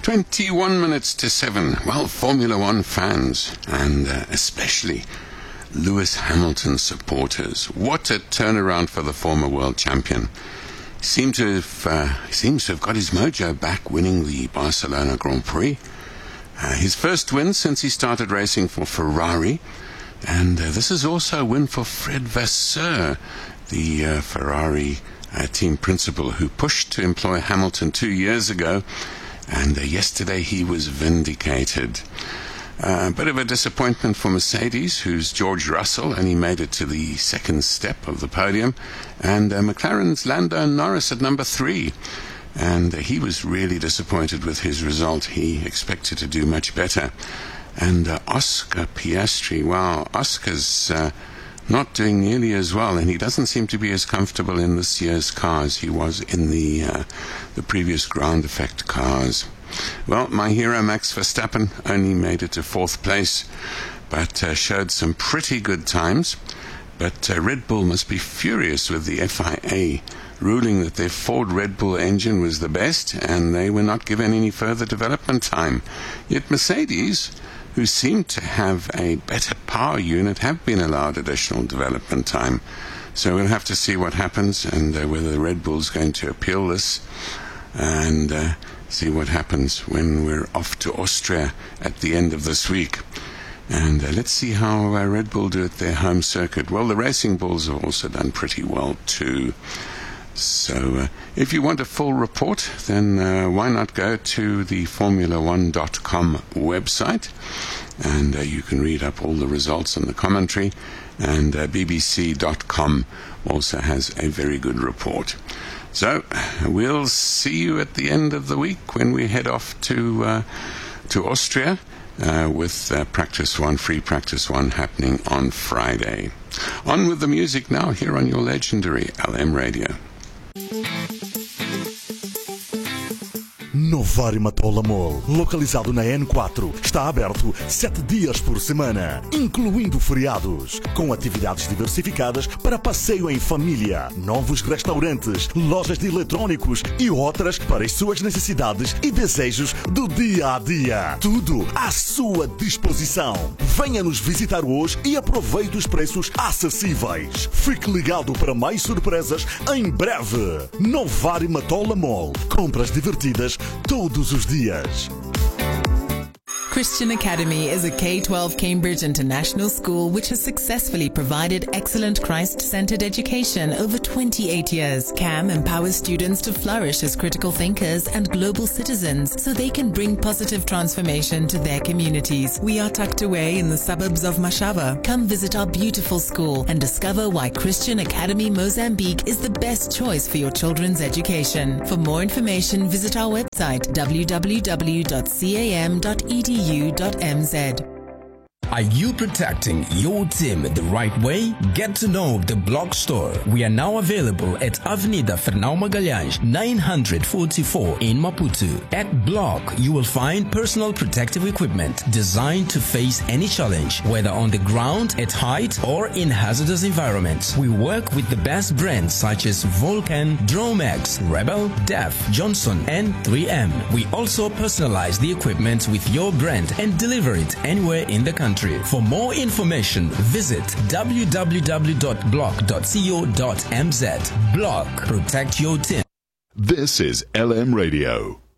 21 minutes to 7. Well, Formula One fans, and especially Lewis Hamilton supporters, what a turnaround for the former world champion. Seems to have got his mojo back, winning the Barcelona Grand Prix. His first win since he started racing for Ferrari. And this is also a win for Fred Vasseur, the Ferrari team principal, who pushed to employ Hamilton 2 years ago. And yesterday he was vindicated. A bit of a disappointment for Mercedes, whose George Russell only made it to the second step of the podium. And McLaren's Lando Norris at number 3. And he was really disappointed with his result. He expected to do much better. And Oscar Piastri, wow, Oscar's not doing nearly as well, and he doesn't seem to be as comfortable in this year's car as he was in the previous ground effect cars. Well, my hero Max Verstappen only made it to 4th place, but showed some pretty good times. But Red Bull must be furious with the FIA, ruling that their Ford Red Bull engine was the best, and they were not given any further development time. Yet Mercedes, who seem to have a better power unit, have been allowed additional development time. So we'll have to see what happens, and whether the Red Bull's going to appeal this, and see what happens when we're off to Austria at the end of this week. And let's see how Red Bull do at their home circuit. Well, the Racing Bulls have also done pretty well too. So if you want a full report, then why not go to the Formula1.com website, and you can read up all the results and the commentary, and BBC.com also has a very good report. So we'll see you at the end of the week when we head off to Austria with free practice one happening on Friday. On with the music now here on your legendary LM Radio. Novari Matola Mall, localizado na N4, está aberto 7 dias por semana, incluindo feriados, com atividades diversificadas para passeio em família, novos restaurantes, lojas de eletrônicos e outras para as suas necessidades e desejos do dia a dia. Tudo à sua disposição. Venha nos visitar hoje e aproveite os preços acessíveis. Fique ligado para mais surpresas em breve. Novari Matola Mall. Compras divertidas todos os dias. Christian Academy is a K-12 Cambridge international school which has successfully provided excellent Christ-centered education over 28 years. CAM empowers students to flourish as critical thinkers and global citizens so they can bring positive transformation to their communities. We are tucked away in the suburbs of Mashaba. Come visit our beautiful school and discover why Christian Academy Mozambique is the best choice for your children's education. For more information, visit our website www.cam.edu.mz. Are you protecting your team the right way? Get to know the Block Store. We are now available at Avenida Fernão Magalhães, 944 in Maputo. At Block, you will find personal protective equipment designed to face any challenge, whether on the ground, at height, or in hazardous environments. We work with the best brands such as Vulcan, Dromax, Rebel, Def, Johnson, and 3M. We also personalize the equipment with your brand and deliver it anywhere in the country. For more information, visit www.block.co.mz. Block. Protect your team. This is LM Radio.